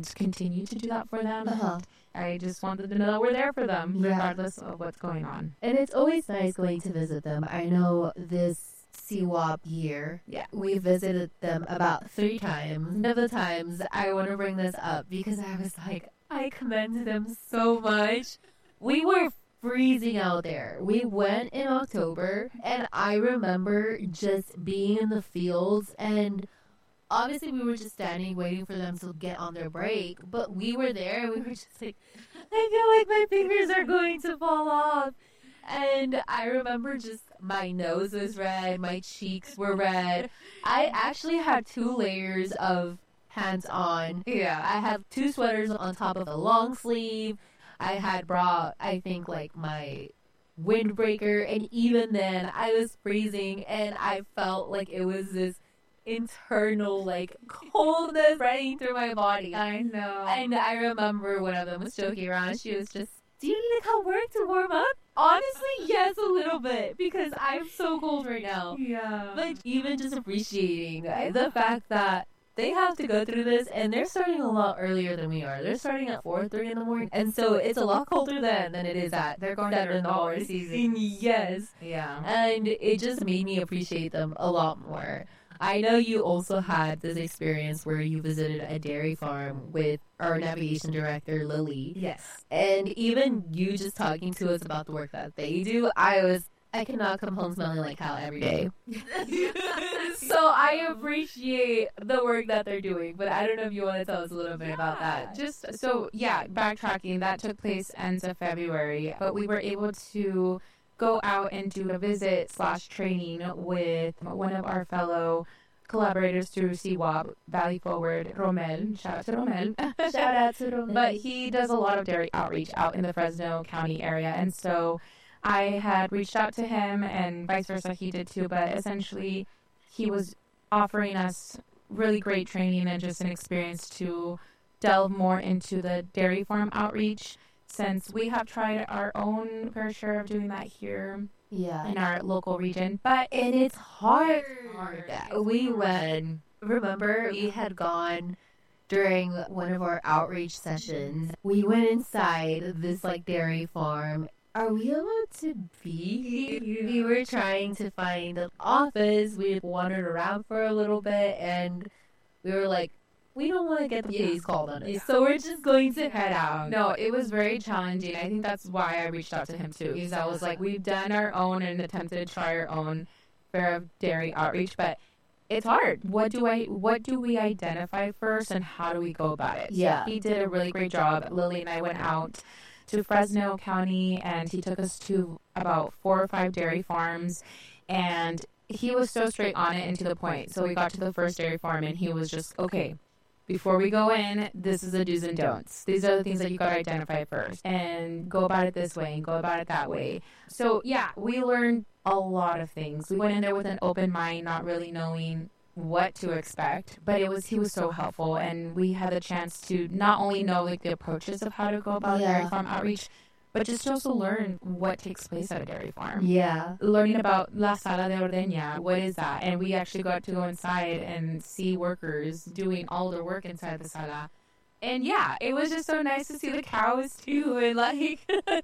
and continue to do that for them. Uh-huh. I just wanted to know that we're there for them, Yeah. regardless of what's going on. And it's always nice going to visit them. I know this CWAP year, we visited them about 3 times. One of the times, I want to bring this up because I was like, I commend them so much. We were freezing out there. We went in October, and I remember just being in the fields, and obviously we were just standing waiting for them to get on their break, but we were there and we were just like, I feel like my fingers are going to fall off. And I remember just my nose was red, my cheeks were red. I actually had 2 layers of pants on. Yeah. I had 2 sweaters on top of a long sleeve. I had brought, I think, like my windbreaker, and even then I was freezing, and I felt like it was this internal like coldness running through my body. I know. And I remember one of them was joking around. She was just, do you need to come work to warm up? Honestly, yes, a little bit, because I'm so cold right now. Yeah. But even just appreciating the fact that they have to go through this, and they're starting a lot earlier than we are. They're starting at 4:30 in the morning, and so it's a lot colder than it is at They're going $7 during season. Yes. Yeah. And it just made me appreciate them a lot more. I know you also had this experience where you visited a dairy farm with our navigation director, Lily. Yes. And even you just talking to us about the work that they do, I cannot come home smelling like cow every day. So I appreciate the work that they're doing, but I don't know if you want to tell us a little bit about that. Backtracking, that took place ends of February, but we were able to go out and do a visit / training with one of our fellow collaborators through CWAP, Valley Forward, Romel. Shout out to Romel. Shout out to Romel. But he does a lot of dairy outreach out in the Fresno County area, and so I had reached out to him, and vice versa, he did too. But essentially, he was offering us really great training and just an experience to delve more into the dairy farm outreach, since we have tried our own fair share of doing that here in our local region. But And it's hard. Remember, We had gone during one of our outreach sessions. We went inside this like dairy farm. Are we allowed to be here? We were trying to find an office. We wandered around for a little bit, and we were like, we don't want to get the police called on us, so we're just going to head out. No, it was very challenging. I think that's why I reached out to him too, because I was like, we've done our own and attempted to try our own fair of dairy outreach, but it's hard. What do we identify first, and how do we go about it? Yeah. He did a really great job. Lily and I went out to Fresno County, and he took us to about 4 or 5 dairy farms, and he was so straight on it and to the point. So we got to the first dairy farm, and he was just, okay, before we go in, this is the do's and don'ts. These are the things that you got to identify first, and go about it this way and go about it that way. So yeah, we learned a lot of things. We went in there with an open mind, not really knowing what to expect, but he was so helpful, and we had the chance to not only know like the approaches of how to go about dairy farm outreach, but just to also learn what takes place at a dairy farm. Yeah. Learning about La Sala de Ordeña, what is that? And we actually got to go inside and see workers doing all their work inside the sala. And yeah, it was just so nice to see the cows too, and like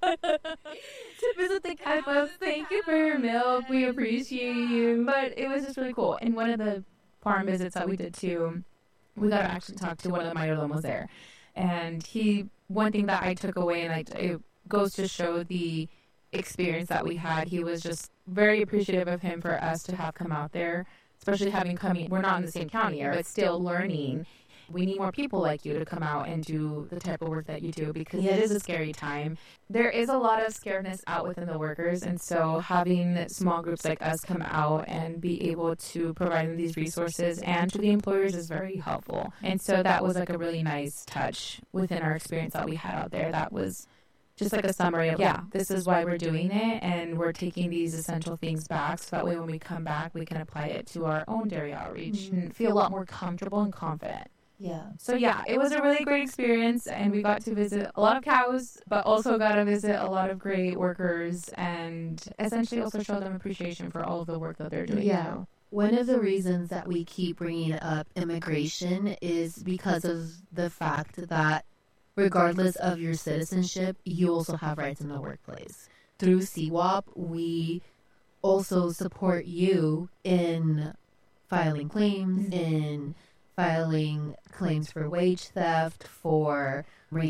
to visit the cows. Thank you for your milk. We appreciate you. But it was just really cool. And one of the farm visits that we did too, we got to actually talk to one of the mayordomos there. And one thing that I took away, and it goes to show the experience that we had, he was just very appreciative of him for us to have come out there, especially having we're not in the same county, but still learning. We need more people like you to come out and do the type of work that you do, because it is a scary time. There is a lot of scaredness out within the workers, and so having small groups like us come out and be able to provide them these resources and to the employers is very helpful. And so that was like a really nice touch within our experience that we had out there. That was just like a summary of, this is why we're doing it, and we're taking these essential things back, so that way when we come back, we can apply it to our own dairy outreach and feel a lot more comfortable and confident. Yeah. So yeah, it was a really great experience, and we got to visit a lot of cows, but also got to visit a lot of great workers, and essentially also show them appreciation for all of the work that they're doing. Yeah. one of the reasons that we keep bringing up immigration is because of the fact that regardless of your citizenship, you also have rights in the workplace. Through CWOP, we also support you in filing claims, in filing claims for wage theft, for